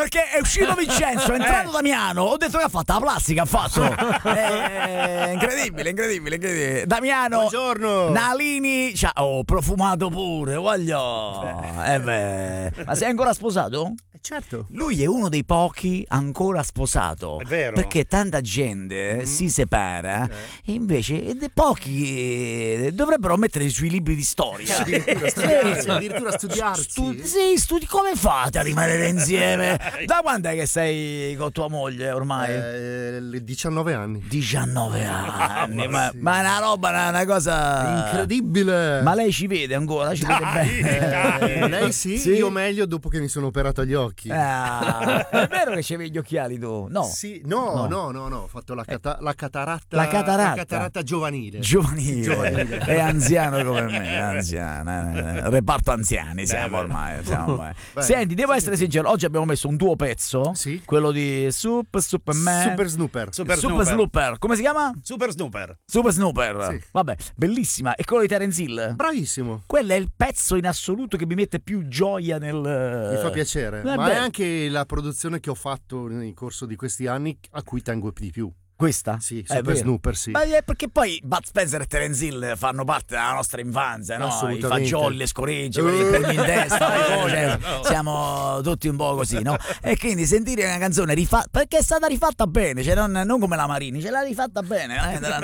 perché è uscito Vincenzo, è entrato Damiano, ho detto che ha fatto la plastica, ha fatto. Incredibile. Damiano. Buongiorno. Nalini, profumato pure, voglio. Ma sei ancora sposato? Certo. Lui è uno dei pochi ancora sposato. È vero. Perché tanta gente si separa e invece pochi dovrebbero mettere sui libri di storia. Addirittura studiarsi. Studi. Come fate a rimanere insieme? Da quando è che sei con tua moglie ormai? 19 anni. 19 anni, ma è una roba, una cosa incredibile. Ma lei ci vede ancora? Ci vede bene? Lei sì, io meglio dopo che mi sono operato agli occhi. È vero che c'avevi gli occhiali tu? No. Sì, no, ho fatto la cataratta. La cataratta giovanile. È anziano come me, anziana. Reparto anziani siamo ormai. Senti, devo essere sincero, oggi abbiamo messo un tuo pezzo, sì. Quello di Super Snooper. Come si chiama? Super Snooper. Sì. Vabbè, bellissima. E quello di Terence Hill? Bravissimo. Quello è il pezzo in assoluto che mi mette più gioia nel... Mi fa piacere. Ma è anche la produzione che ho fatto nel corso di questi anni a cui tengo di più. Questa? Sì, Super Snooper, sì. Ma perché poi Bud Spencer e Terence Hill fanno parte della nostra infanzia, no? I fagioli, le scoregge, quelli che prendi in testa, siamo tutti un po' così, no? E quindi sentire una canzone rifatta, perché è stata rifatta bene, cioè non come la Marini, ce l'ha rifatta bene.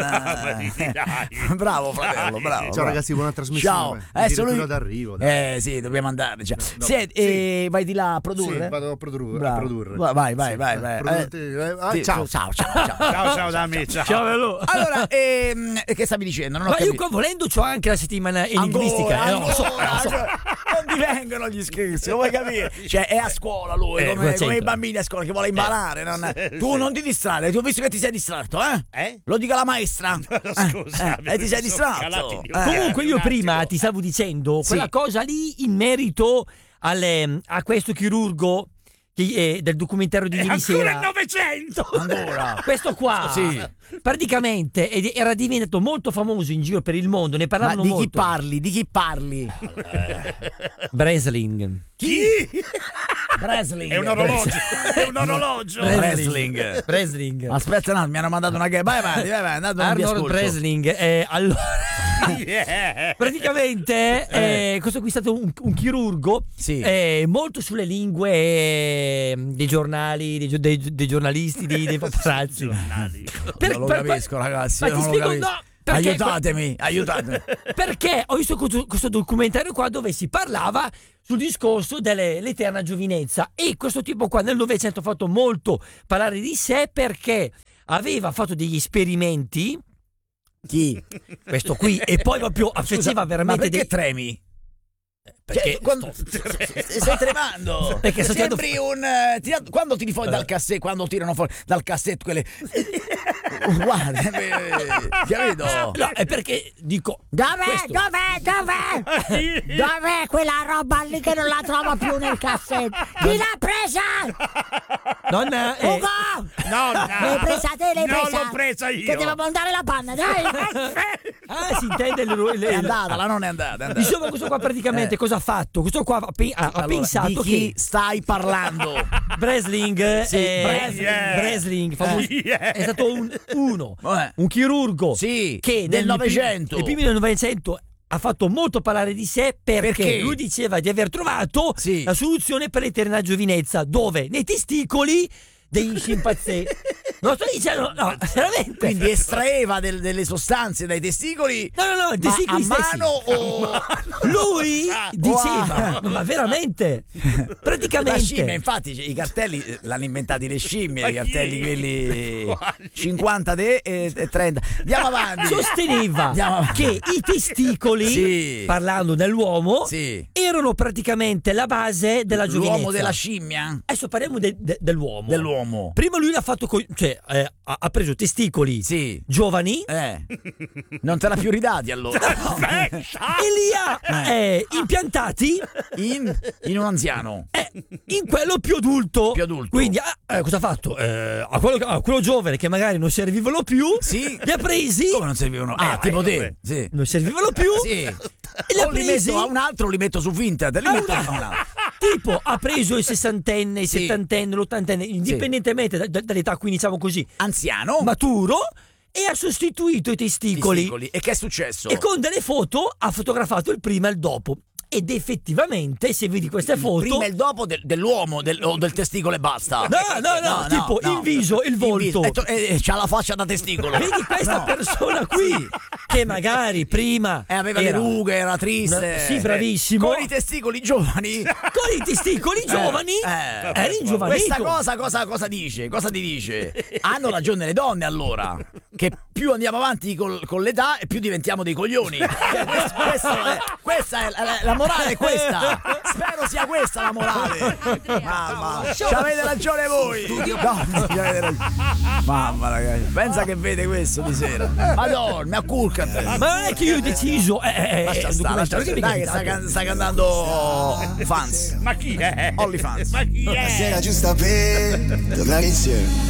Bravo fratello, bravo. Ciao ragazzi, buona trasmissione. Ciao. Adesso lui d'arrivo. Sì, dobbiamo andare. Vai di là a produrre? Sì, vado a produrre. Vai. Ciao. Ciao Dami, ciao. Allora, che stavi dicendo? Ma io qua volendo c'ho anche la settimana enigmistica. Non ti vengono gli scherzi, lo vuoi capire? Cioè è a scuola lui, come i bambini a scuola che vuole imparare. Tu non ti distrarre, ti ho visto che ti sei distratto, eh? Lo dica la maestra. Scusa, ti sei distratto. Comunque io prima ti stavo dicendo quella cosa lì in merito a questo chirurgo del documentario di ieri sera. Ancora il Novecento! Ancora. Questo qua sì. Praticamente era diventato molto famoso in giro per il mondo, ne parlavano molto. Di chi parli? Breslin. Chi? Breslin. È un orologio. Breslin. Aspetta un attimo, mi hanno mandato una vai avanti, Arnold Breslin. Allora praticamente questo qui è stato un chirurgo molto sulle lingue dei giornali, dei giornalisti, dei paparazzi. Non lo capisco, ragazzi. Ma ti spiego, no. Aiutatemi. Perché ho visto questo documentario qua dove si parlava sul discorso dell'eterna giovinezza, e questo tipo qua nel Novecento ha fatto molto parlare di sé perché aveva fatto degli esperimenti. Chi? Questo qui. E poi proprio faceva veramente. Ma perché tremi? Perché stai tremando? Perché sembri quando tiri fuori dal cassetto, quando tirano fuori dal cassetto quelle guarda, capito? No, è perché dico dov'è quella roba lì che non la trovo più nel cassetto? Chi l'ha presa? Ugo! No, l'hai presa te? Non l'ho presa io. Che devo montare la panna, dai. Si intende è andata, la non è andata. Insomma, questo qua praticamente cosa ha fatto? Questo qua ha pensato di chi stai parlando? Breslin, è stato un chirurgo che nel Novecento, nei primi del Novecento ha fatto molto parlare di sé perché lui diceva di aver trovato la soluzione per l'eterna giovinezza, dove nei testicoli degli scimpanzé. Non sto dicendo, no, veramente. Quindi estraeva delle sostanze dai testicoli. No, testicoli a mano o lui diceva, ma veramente. Praticamente. La scimmia, infatti, i cartelli l'hanno inventati le scimmie, i cartelli quelli 50 e 30. Andiamo avanti. Sosteneva che i testicoli, parlando dell'uomo, erano praticamente la base della giovinezza. L'uomo della scimmia. Adesso parliamo dell'uomo. Prima lui l'ha fatto ha preso testicoli giovani. Non te l'ha più ridati allora. E li ha impiantati in un anziano. In quello più adulto. Quindi cosa ha fatto? A quello giovane che magari non servivano più, li ha presi. Come non servivano? Tipo te. Non servivano più. E li ha presi. A un altro li metto su Vinted. Tipo ha preso il sessantenne, il settantenne, l'ottantenne, indipendentemente dall'età, quindi diciamo così, anziano, maturo, e ha sostituito i testicoli. E che è successo? E con delle foto ha fotografato il prima e il dopo. Ed effettivamente, se vedi queste foto, prima e il dopo dell'uomo o del testicolo e basta. No, tipo il viso, il volto. E c'ha la faccia da testicolo. Vedi questa persona qui che magari prima aveva le rughe, era triste. Sì, bravissimo. Con i testicoli giovani. Con i testicoli giovani era ingiovanito. Questa cosa dice? Cosa ti dice? Hanno ragione le donne allora, che più andiamo avanti con l'età e più diventiamo dei coglioni. Questa è la morale, è questa. Spero sia questa la morale. Mamma, c'avete ragione voi. Mamma, ragazzi, pensa che vede questo di sera. Madonna, acculcate. Ma non è che io ho deciso. Lascia stare. Dai, sta cantando Fans. Ma chi è? Only Fans. Ma chi è? Sera giusta per tornare insieme.